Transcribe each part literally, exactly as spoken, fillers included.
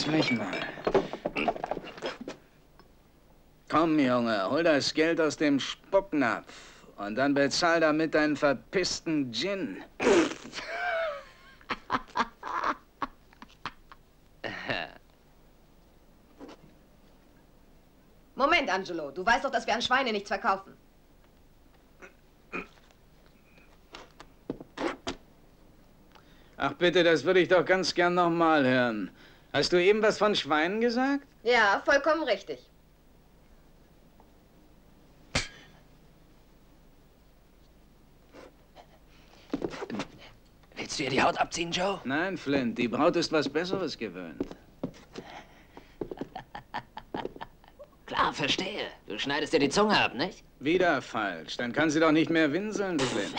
Lass mich mal. Komm, Junge, hol das Geld aus dem Spucknapf und dann bezahl damit deinen verpissten Gin. Moment, Angelo. Du weißt doch, dass wir an Schweine nichts verkaufen. Ach bitte, das würde ich doch ganz gern noch mal hören. Hast du eben was von Schweinen gesagt? Ja, vollkommen richtig. Willst du ihr die Haut abziehen, Joe? Nein, Flint, die Braut ist was Besseres gewöhnt. Klar, verstehe. Du schneidest dir die Zunge ab, nicht? Wieder falsch. Dann kann sie doch nicht mehr winseln, Flint.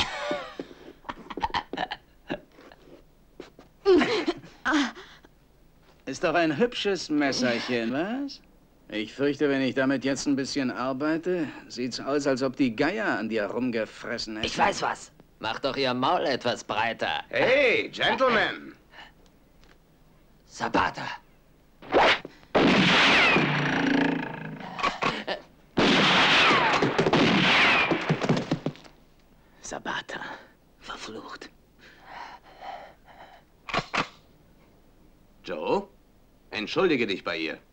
Ist doch ein hübsches Messerchen, was? Ich fürchte, wenn ich damit jetzt ein bisschen arbeite, sieht's aus, als ob die Geier an dir rumgefressen hätten. Ich weiß was. Mach doch ihr Maul etwas breiter. Hey, Gentlemen! Sabata. Sabata. Verflucht. Joe, entschuldige dich bei ihr.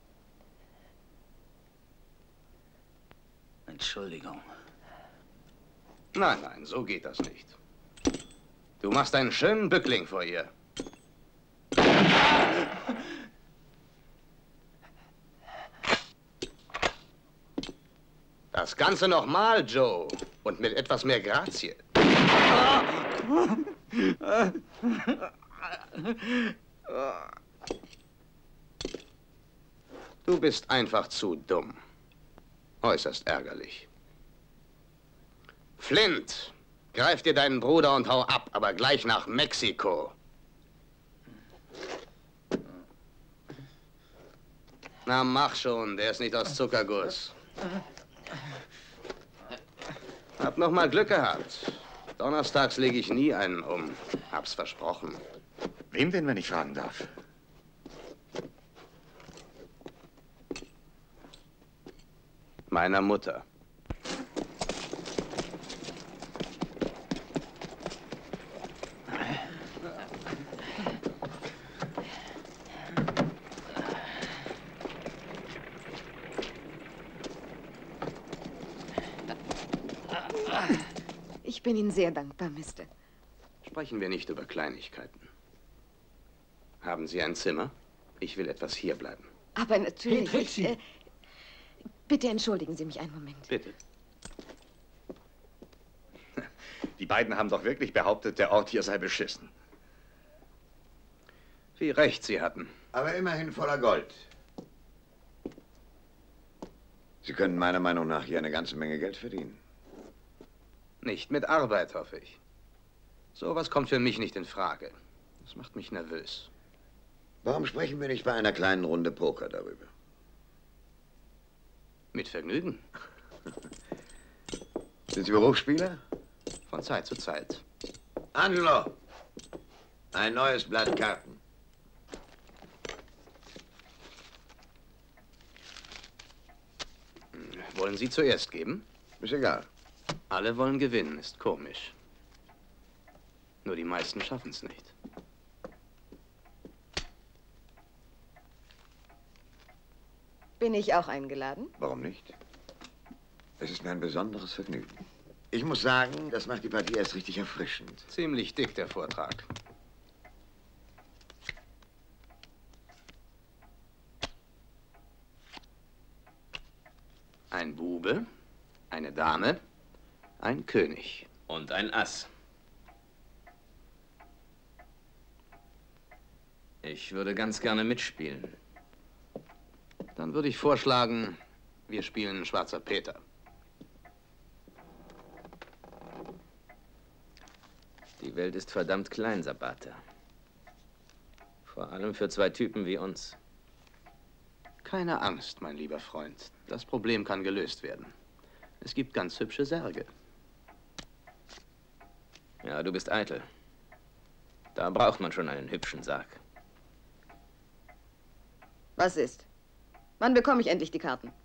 Entschuldigung. Nein, nein, so geht das nicht. Du machst einen schönen Bückling vor ihr. Das Ganze nochmal, Joe. Und mit etwas mehr Grazie. Du bist einfach zu dumm. Äußerst ärgerlich. Flint, greif dir deinen Bruder und hau ab, aber gleich nach Mexiko. Na, mach schon, der ist nicht aus Zuckerguss. Hab noch mal Glück gehabt. Donnerstags lege ich nie einen um. Hab's versprochen. Wem denn, wenn ich fragen darf? Meiner Mutter. Ich bin Ihnen sehr dankbar, Mister. Sprechen wir nicht über Kleinigkeiten. Haben Sie ein Zimmer? Ich will etwas hierbleiben. Aber natürlich. Hey, Ich, Trixie. äh, bitte entschuldigen Sie mich einen Moment. Bitte. Die beiden haben doch wirklich behauptet, der Ort hier sei beschissen. Wie recht Sie hatten. Aber immerhin voller Gold. Sie können meiner Meinung nach hier eine ganze Menge Geld verdienen. Nicht mit Arbeit, hoffe ich. Sowas kommt für mich nicht in Frage. Das macht mich nervös. Warum sprechen wir nicht bei einer kleinen Runde Poker darüber? Mit Vergnügen. Sind Sie Berufsspieler? Von Zeit zu Zeit. Angelo, ein neues Blatt Karten. Wollen Sie zuerst geben? Ist egal. Alle wollen gewinnen, ist komisch. Nur die meisten schaffen es nicht. Bin ich auch eingeladen? Warum nicht? Es ist mir ein besonderes Vergnügen. Ich muss sagen, das macht die Partie erst richtig erfrischend. Ziemlich dick, der Vortrag. Ein Bube, eine Dame, ein König. Und ein Ass. Ich würde ganz gerne mitspielen. Dann würde ich vorschlagen, wir spielen Schwarzer Peter. Die Welt ist verdammt klein, Sabata. Vor allem für zwei Typen wie uns. Keine Angst, mein lieber Freund. Das Problem kann gelöst werden. Es gibt ganz hübsche Särge. Ja, du bist eitel. Da braucht man schon einen hübschen Sarg. Was ist? Wann bekomme ich endlich die Karten?